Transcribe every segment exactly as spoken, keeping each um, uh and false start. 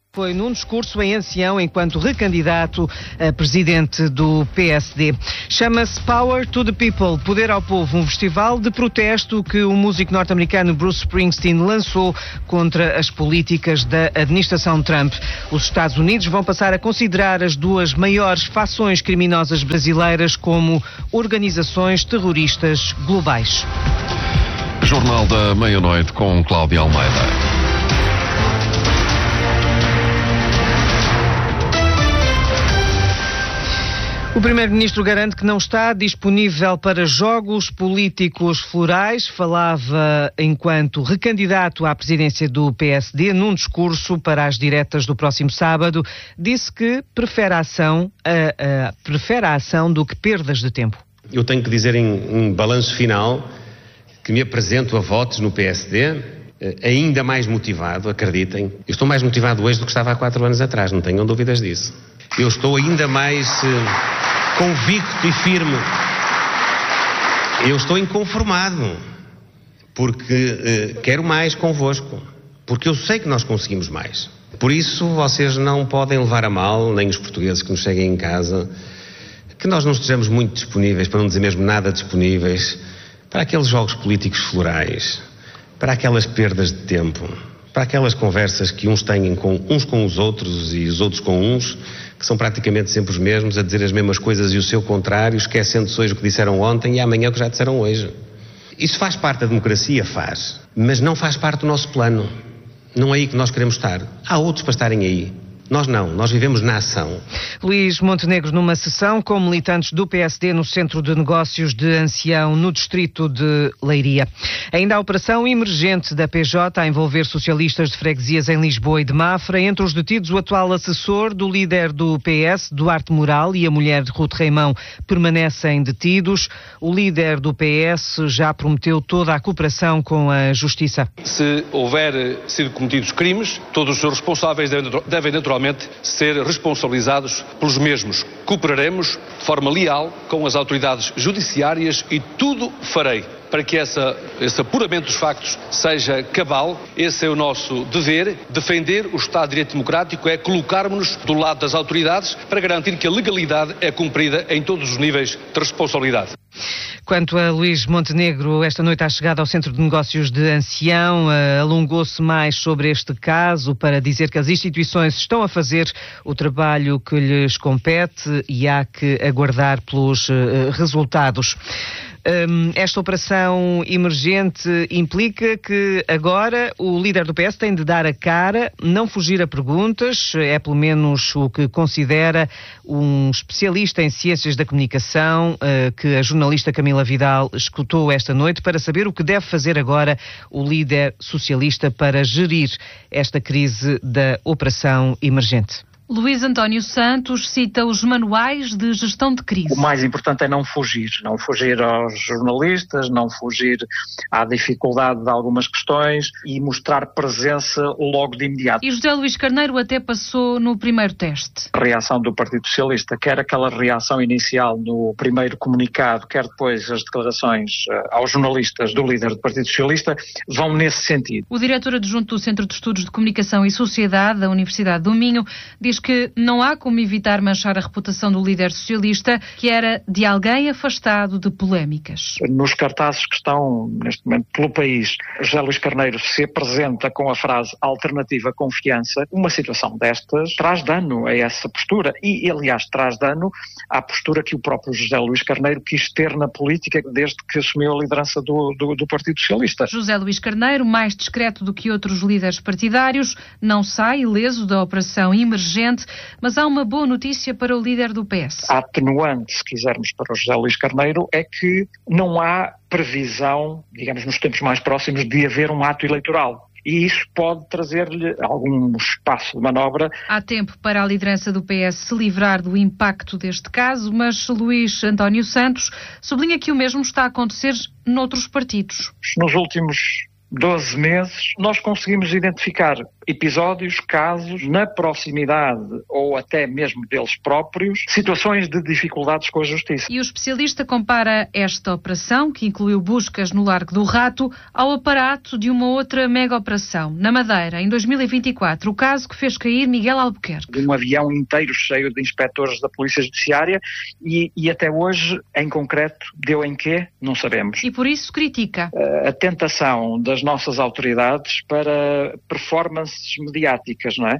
Foi num discurso em Ancião, enquanto recandidato a presidente do P S D. Chama-se Power to the People, Poder ao Povo, um festival de protesto que o músico norte-americano Bruce Springsteen lançou contra as políticas da administração Trump. Os Estados Unidos vão passar a considerar as duas maiores facções criminosas brasileiras como organizações terroristas globais. Jornal da Meia-Noite com Cláudia Almeida. O Primeiro-Ministro garante que não está disponível para jogos políticos florais. Falava enquanto recandidato à presidência do P S D num discurso para as diretas do próximo sábado. Disse que prefere a ação, a, a, prefere a ação do que perdas de tempo. Eu tenho que dizer em um balanço final que me apresento a votos no P S D ainda mais motivado, acreditem. Eu estou mais motivado hoje do que estava há quatro anos atrás, não tenham dúvidas disso. Eu estou ainda mais uh, convicto e firme. Eu estou inconformado, porque uh, quero mais convosco, porque eu sei que nós conseguimos mais. Por isso, vocês não podem levar a mal, nem os portugueses que nos seguem em casa, que nós não estejamos muito disponíveis, para não dizer mesmo nada disponíveis, para aqueles jogos políticos florais, para aquelas perdas de tempo, para aquelas conversas que uns têm com, uns com os outros e os outros com uns, que são praticamente sempre os mesmos, a dizer as mesmas coisas e o seu contrário, esquecendo-se hoje o que disseram ontem e amanhã o que já disseram hoje. Isso faz parte da democracia? Faz. Mas não faz parte do nosso plano. Não é aí que nós queremos estar. Há outros para estarem aí. Nós não, nós vivemos na ação. Luís Montenegro numa sessão com militantes do P S D no Centro de Negócios de Ancião, no distrito de Leiria. Ainda a operação emergente da P J a envolver socialistas de freguesias em Lisboa e de Mafra. Entre os detidos, o atual assessor do líder do P S, Duarte Moral, e a mulher de Ruth Reimão permanecem detidos. O líder do P S já prometeu toda a cooperação com a Justiça. Se houver sido cometidos crimes, todos os seus responsáveis devem naturalmente ser responsabilizados pelos mesmos. Cooperaremos de forma leal com as autoridades judiciárias e tudo farei para que essa, esse apuramento dos factos seja cabal. Esse é o nosso dever. Defender o Estado de Direito Democrático é colocarmos-nos do lado das autoridades para garantir que a legalidade é cumprida em todos os níveis de responsabilidade. Quanto a Luís Montenegro, esta noite à chegada ao Centro de Negócios de Ancião, uh, alongou-se mais sobre este caso para dizer que as instituições estão a fazer o trabalho que lhes compete e há que aguardar pelos uh, resultados. Um, esta operação emergente implica que agora o líder do P S tem de dar a cara, não fugir a perguntas, é pelo menos o que considera um especialista em ciências da comunicação uh, que a jornalista Camila Vidal escutou esta noite para saber o que deve fazer agora o líder socialista para gerir esta crise da operação emergente. Luís António Santos cita os manuais de gestão de crise. O mais importante é não fugir, não fugir aos jornalistas, não fugir à dificuldade de algumas questões e mostrar presença logo de imediato. E José Luís Carneiro até passou no primeiro teste. A reação do Partido Socialista, quer aquela reação inicial no primeiro comunicado, quer depois as declarações aos jornalistas do líder do Partido Socialista, vão nesse sentido. O diretor adjunto do Centro de Estudos de Comunicação e Sociedade da Universidade do Minho diz que não há como evitar manchar a reputação do líder socialista, que era de alguém afastado de polémicas. Nos cartazes que estão neste momento pelo país, José Luís Carneiro se apresenta com a frase alternativa confiança. Uma situação destas traz dano a essa postura e, aliás, traz dano à postura que o próprio José Luís Carneiro quis ter na política desde que assumiu a liderança do, do, do Partido Socialista. José Luís Carneiro, mais discreto do que outros líderes partidários, não sai ileso da operação emergente, mas há uma boa notícia para o líder do P S. A atenuante, se quisermos, para o José Luís Carneiro é que não há previsão, digamos, nos tempos mais próximos, de haver um ato eleitoral. E isso pode trazer-lhe algum espaço de manobra. Há tempo para a liderança do P S se livrar do impacto deste caso, mas Luís António Santos sublinha que o mesmo está a acontecer noutros partidos. Nos últimos doze meses, nós conseguimos identificar episódios, casos, na proximidade ou até mesmo deles próprios, situações de dificuldades com a justiça. E o especialista compara esta operação, que incluiu buscas no Largo do Rato, ao aparato de uma outra mega-operação, na Madeira, em dois mil e vinte e quatro, o caso que fez cair Miguel Albuquerque. Um avião inteiro cheio de inspectores da Polícia Judiciária e, e até hoje, em concreto, deu em quê? Não sabemos. E por isso critica a tentação das nossas autoridades para performances mediáticas, não é?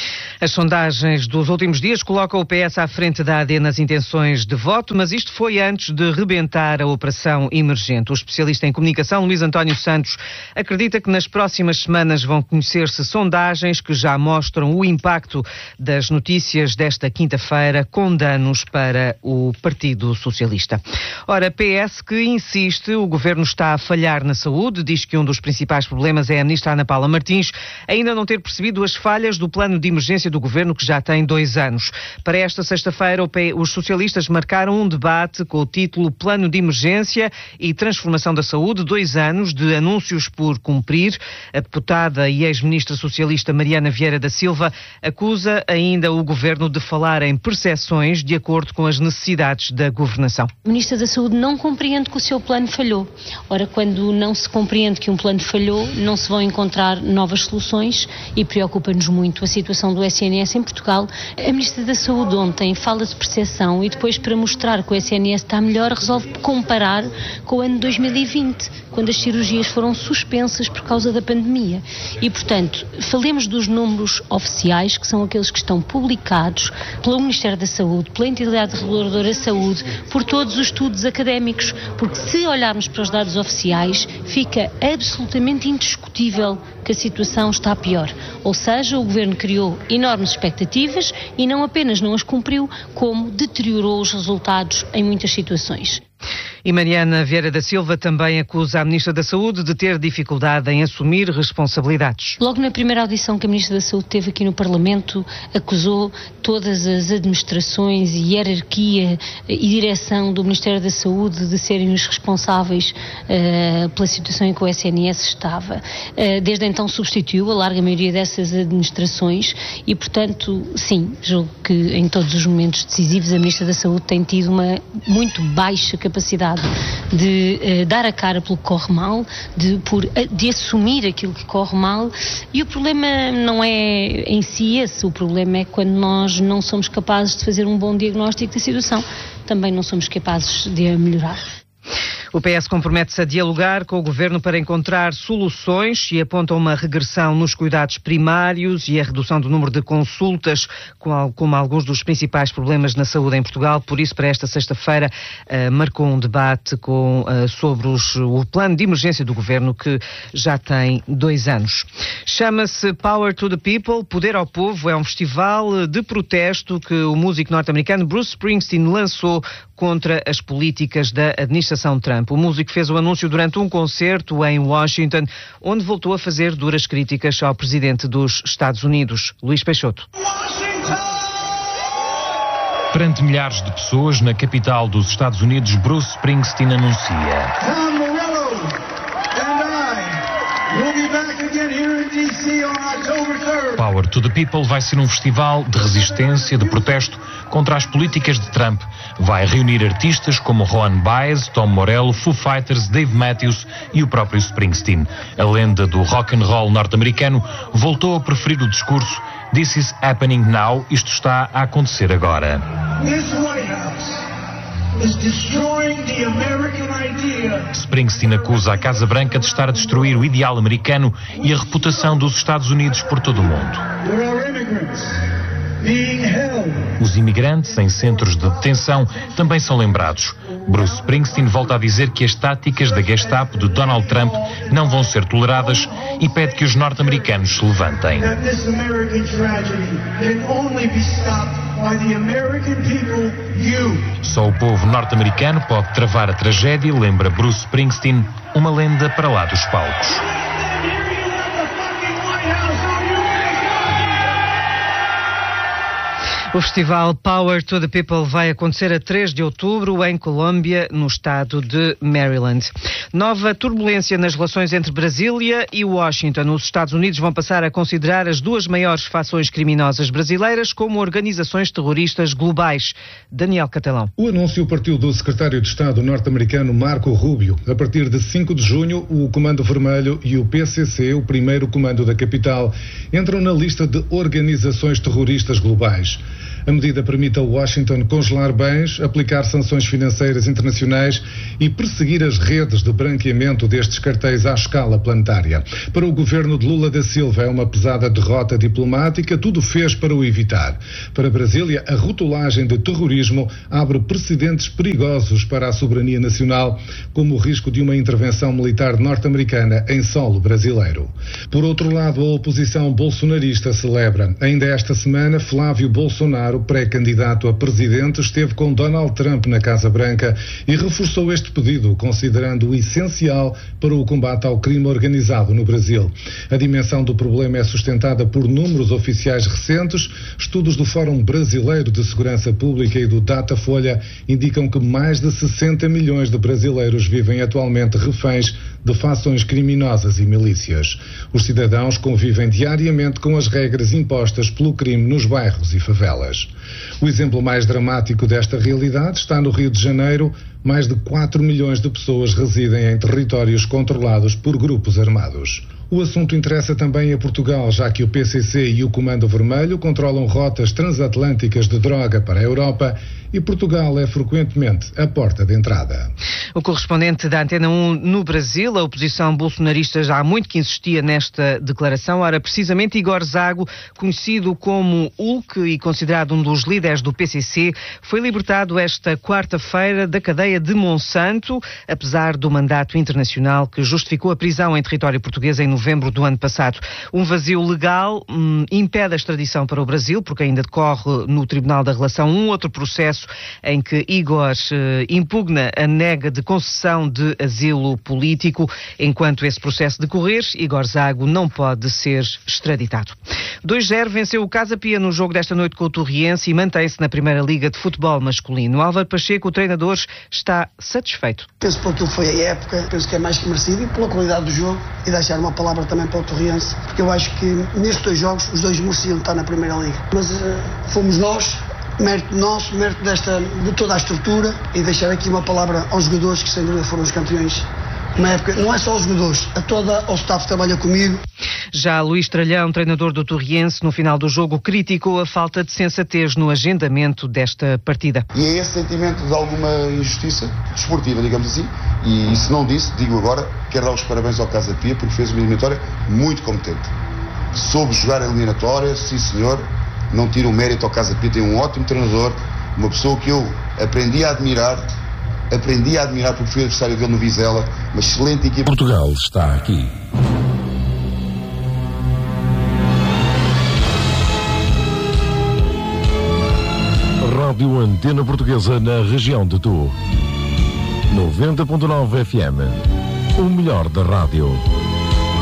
As sondagens dos últimos dias colocam o P S à frente da A D nas intenções de voto, mas isto foi antes de rebentar a operação emergente. O especialista em comunicação, Luís António Santos, acredita que nas próximas semanas vão conhecer-se sondagens que já mostram o impacto das notícias desta quinta-feira, com danos para o Partido Socialista. Ora, P S que insiste, o governo está a falhar na saúde, diz que um dos principais problemas é a ministra Ana Paula Martins ainda não ter percebido as falhas do plano de emergência do governo, que já tem dois anos. Para esta sexta-feira, os socialistas marcaram um debate com o título Plano de Emergência e Transformação da Saúde, dois anos de anúncios por cumprir. A deputada e ex-ministra socialista Mariana Vieira da Silva acusa ainda o governo de falar em percepções de acordo com as necessidades da governação. O Ministro da Saúde não compreende que o seu plano falhou. Ora, quando não se compreende que um plano falhou, não se vão encontrar novas soluções e preocupa-nos muito a situação do S N S em Portugal. A Ministra da Saúde ontem fala de percepção e depois, para mostrar que o S N S está melhor, resolve comparar com o ano dois mil e vinte, quando as cirurgias foram suspensas por causa da pandemia. E, portanto, falemos dos números oficiais, que são aqueles que estão publicados pelo Ministério da Saúde, pela entidade reguladora da saúde, por todos os estudos académicos, porque se olharmos para os dados oficiais, fica absolutamente indiscutível que a situação está pior. Ou seja, o Governo criou enormes expectativas e não apenas não as cumpriu, como deteriorou os resultados em muitas situações. E Mariana Vieira da Silva também acusa a Ministra da Saúde de ter dificuldade em assumir responsabilidades. Logo na primeira audição que a Ministra da Saúde teve aqui no Parlamento, acusou todas as administrações e hierarquia e direção do Ministério da Saúde de serem os responsáveis uh, pela situação em que o S N S estava. Uh, desde então substituiu a larga maioria dessas administrações e, portanto, sim, julgo que em todos os momentos decisivos a Ministra da Saúde tem tido uma muito baixa capacidade de uh, dar a cara pelo que corre mal, de, por, de assumir aquilo que corre mal, e o problema não é em si esse, o problema é quando nós não somos capazes de fazer um bom diagnóstico da situação, também não somos capazes de a melhorar. O P S compromete-se a dialogar com o Governo para encontrar soluções e aponta uma regressão nos cuidados primários e a redução do número de consultas como alguns dos principais problemas na saúde em Portugal. Por isso, para esta sexta-feira, uh, marcou um debate com, uh, sobre os, o plano de emergência do Governo, que já tem dois anos. Chama-se Power to the People, Poder ao Povo. É um festival de protesto que o músico norte-americano Bruce Springsteen lançou contra as políticas da administração Trump. O músico fez o anúncio durante um concerto em Washington, onde voltou a fazer duras críticas ao presidente dos Estados Unidos, Luís Peixoto. Perante milhares de pessoas na capital dos Estados Unidos, Bruce Springsteen anuncia: Power to the People vai ser um festival de resistência, de protesto contra as políticas de Trump. Vai reunir artistas como Joan Baez, Tom Morello, Foo Fighters, Dave Matthews e o próprio Springsteen. A lenda do rock and roll norte-americano voltou a preferir o discurso "This is happening now", isto está a acontecer agora. Springsteen acusa a Casa Branca de estar a destruir o ideal americano e a reputação dos Estados Unidos por todo o mundo. Os imigrantes em centros de detenção também são lembrados. Bruce Springsteen volta a dizer que as táticas da Gestapo de Donald Trump não vão ser toleradas e pede que os norte-americanos se levantem. Só o povo norte-americano pode travar a tragédia, lembra Bruce Springsteen, uma lenda para lá dos palcos. O festival Power to the People vai acontecer a três de outubro em Colômbia, no estado de Maryland. Nova turbulência nas relações entre Brasília e Washington. Os Estados Unidos vão passar a considerar as duas maiores facções criminosas brasileiras como organizações terroristas globais. Daniel Catalão. O anúncio partiu do secretário de Estado norte-americano Marco Rubio. A partir de cinco de junho, o Comando Vermelho e o P C C, o primeiro comando da capital, entram na lista de organizações terroristas globais. A medida permite a Washington congelar bens, aplicar sanções financeiras internacionais e perseguir as redes de branqueamento destes cartéis à escala planetária. Para o governo de Lula da Silva é uma pesada derrota diplomática, tudo fez para o evitar. Para Brasília, a rotulagem de terrorismo abre precedentes perigosos para a soberania nacional, como o risco de uma intervenção militar norte-americana em solo brasileiro. Por outro lado, a oposição bolsonarista celebra. Ainda esta semana, Flávio Bolsonaro, pré-candidato a presidente, esteve com Donald Trump na Casa Branca e reforçou este pedido, considerando-o essencial para o combate ao crime organizado no Brasil. A dimensão do problema é sustentada por números oficiais recentes. Estudos do Fórum Brasileiro de Segurança Pública e do Datafolha indicam que mais de sessenta milhões de brasileiros vivem atualmente reféns de facções criminosas e milícias. Os cidadãos convivem diariamente com as regras impostas pelo crime nos bairros e favelas. O exemplo mais dramático desta realidade está no Rio de Janeiro. Mais de quatro milhões de pessoas residem em territórios controlados por grupos armados. O assunto interessa também a Portugal, já que o P C C e o Comando Vermelho controlam rotas transatlânticas de droga para a Europa e Portugal é frequentemente a porta de entrada. O correspondente da Antena um no Brasil, a oposição bolsonarista já há muito que insistia nesta declaração. Ora, precisamente Igor Zago, conhecido como Hulk e considerado um dos líderes do P C C, foi libertado esta quarta-feira da cadeia de Monsanto, apesar do mandato internacional que justificou a prisão em território português em novembro do ano passado. Um vazio legal hum, impede a extradição para o Brasil, porque ainda decorre no Tribunal da Relação um outro processo em que Igor eh, impugna a nega de concessão de asilo político. Enquanto esse processo decorrer, Igor Zago não pode ser extraditado. dois zero venceu o Casa Pia no jogo desta noite com o Torriense e mantém-se na Primeira Liga de Futebol Masculino. Álvaro Pacheco, o treinador, está satisfeito. Penso por aquilo que foi a época, penso que é mais que merecido, e pela qualidade do jogo, e deixar uma palavra também para o Torriense, porque eu acho que nestes dois jogos os dois mereciam estar na Primeira Liga. Mas uh, fomos nós, mérito nosso, mérito desta, de toda a estrutura, e deixar aqui uma palavra aos jogadores que sem dúvida foram os campeões. Uma época, não é só os jogadores, a toda o staff que trabalha comigo. Já Luís Tralhão, treinador do Torriense, no final do jogo criticou a falta de sensatez no agendamento desta partida. E é esse sentimento de alguma injustiça desportiva, digamos assim, e se não disse, digo agora, quero dar os parabéns ao Casa Pia porque fez uma eliminatória muito competente. Soube jogar a eliminatória, sim senhor, não tiro o mérito ao Casa Pia, tem um ótimo treinador, uma pessoa que eu aprendi a admirar, aprendi a admirar porque fui adversário dele no Vizela, uma excelente equipe. Portugal está aqui. Rádio Antena Portuguesa na região de Tu. noventa ponto nove F M. O melhor da rádio.